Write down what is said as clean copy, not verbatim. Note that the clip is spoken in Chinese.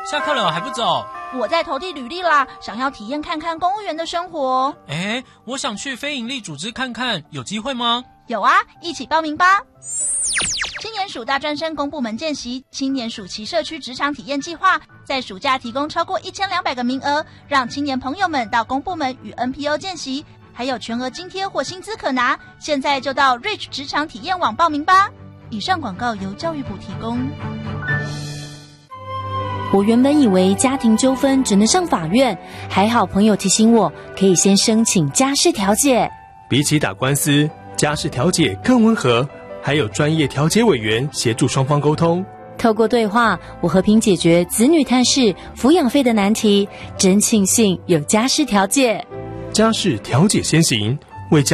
下课了还不走？ 我在投递履历啦，想要体验看看公务员的生活。 我想去非营利组织看看，有机会吗？ 有啊，一起报名吧。青年署大专生公部门见习青年暑期社区职场体验计划，在暑假提供超过1200个名额，让青年朋友们到公部门与 NPO 见习，还有全额津贴或薪资可拿。现在就到 Reach 职场体验网报名吧。以上广告由教育部提供。 我原本以为家庭纠纷只能上法院，还好朋友提醒我可以先申请家事调解。 比起打官司，家事调解更温和，还有专业调解委员协助双方沟通。 透过对话，我和平解决子女探视、抚养费的难题，真庆幸有家事调解。 家事调解先行，为家